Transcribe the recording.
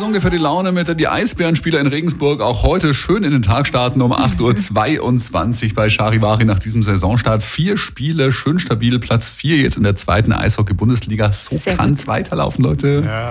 ungefähr die Laune mit die Eisbärenspieler in Regensburg auch heute schön in den Tag starten um 8.22 Uhr bei Charivari nach diesem Saisonstart. 4 Spiele, schön stabil, Platz 4 jetzt in der 2. Eishockey-Bundesliga. So kann es weiterlaufen, Leute. Ja.